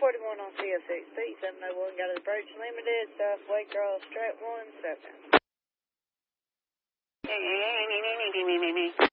41 on CSXP, 701 got an approach limited, South Waycross, Strat 17.